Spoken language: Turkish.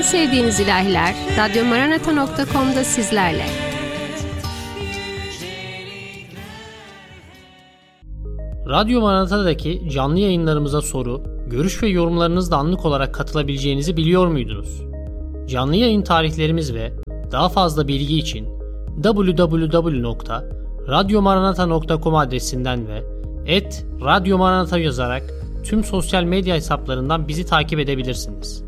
sevdiğiniz ilahiler radyomaranata.com'da sizlerle. Radyo Maranata'daki canlı yayınlarımıza soru, görüş ve yorumlarınızla anlık olarak katılabileceğinizi biliyor muydunuz? Canlı yayın tarihlerimiz ve daha fazla bilgi için www.radyomaranata.com adresinden ve @radyomaranata yazarak tüm sosyal medya hesaplarından bizi takip edebilirsiniz.